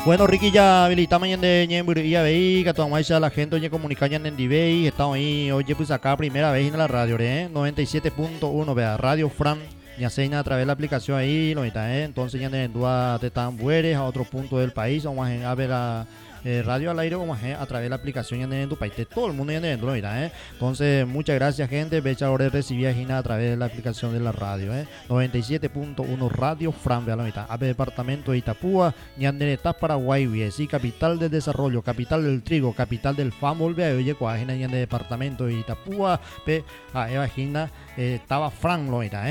Bueno, Ricky, ya habilitamos en de Ñemburí, veí, que tomamos la gente oye comunicar en Dibey, estamos ahí, oye, pues acá primera vez en la radio, 97.1, vea, Radio Fran, ya seña a través de la aplicación ahí, lo está, entonces ya en duda de Tambueres a otro punto del país, vamos a ver la radio al aire como a través de la aplicación en tu país, todo el mundo en lo mira, entonces muchas gracias gente, becha ahora recibía Gina a través de la aplicación de la radio, 97.1 Radio Fran, vea la mitad, ave departamento de Itapúa, Ñanderetá, Paraguay, sí, capital del desarrollo, capital del trigo, capital del fútbol, vea, oye, coagina en el departamento de Itapúa, pe, a Eva Gina, estaba Fran, lo mira,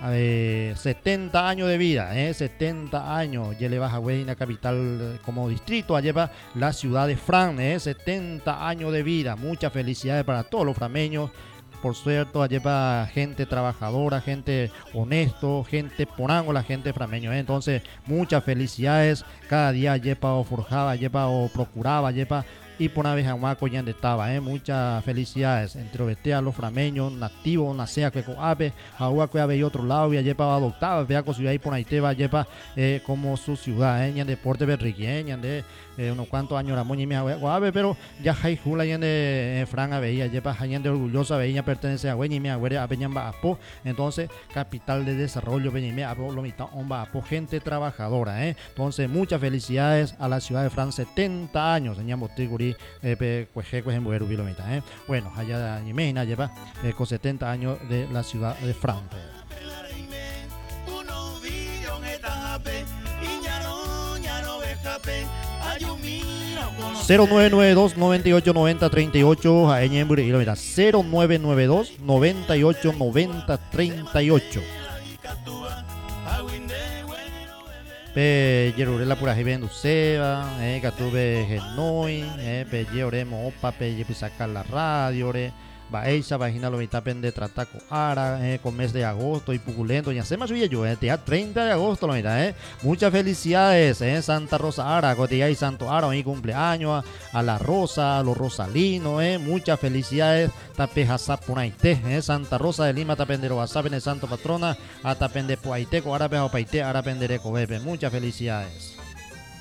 70 años de vida, 70 años, ya le vas a la capital como distrito, allá va la ciudad de Fran, 70 años de vida, muchas felicidades para todos los frameños, por suerte, lleva gente trabajadora, gente honesto, gente ponango, la gente frameño, entonces muchas felicidades, cada día lleva o forjaba, lleva o procuraba, lleva y por una vez Amaco ya estaba, muchas felicidades entre a los frameños nativos, nacea que ave, agua que ave y otro lado, ya lleva adoptaba, vea con ciudad y por ahí te va, lleva como su ciudad, en deporte berriqueña, de unos cuantos años la moña y mi ave, pero ya hay jula y de Fran aveía, lleva hay de orgullosa aveía pertenece a güey y mi agüere a Peñamba Apo, entonces capital de desarrollo Peñime Apo, lo mitad omba Apo, gente trabajadora, entonces muchas felicidades a la ciudad de Fran, 70 años, en Yambotiguri. Bueno, allá Jimena lleva con 70 años de la ciudad de Francia. 0992 98 90 38 a Ñemburí, 0992 98 90 38. Pe yerure la pura jibendo seba, que tuve genoi, pe oremos opa, pe sacar la radio, va esa vagina lo mitad pende trataco ara, con mes de agosto y pugulento, ya se me suya yo, ya 30 de agosto lo mitad, muchas felicidades, Santa Rosa Ara, Cotilla y Santo Ara, mi cumpleaños, a la Rosa, a los rosalinos, muchas felicidades, tapeja sapunaite, Santa Rosa de Lima, tapendero basapene Santo Patrona, a tapende puaiteco, ara peja paite, ara pendereco bebe, muchas felicidades.